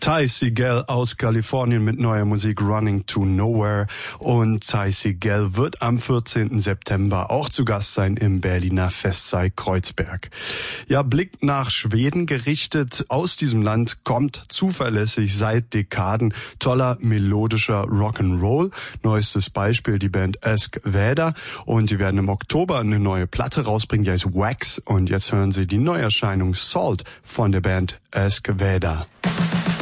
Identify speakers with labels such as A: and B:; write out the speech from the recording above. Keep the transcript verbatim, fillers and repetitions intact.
A: Ty Segall aus Kalifornien mit neuer Musik Running to Nowhere. Und Ty Segall wird am vierzehnten September auch zu Gast sein im Berliner Festsaal Kreuzberg. Ja, Blick nach Schweden gerichtet. Aus diesem Land kommt zuverlässig seit Dekaden toller melodischer Rock'n'Roll. Neuestes Beispiel die Band Ask Väder. Und die werden im Oktober eine neue Platte rausbringen, die heißt Wax. Und jetzt hören Sie die Neuerscheinung Salt von der Band Ask Väder.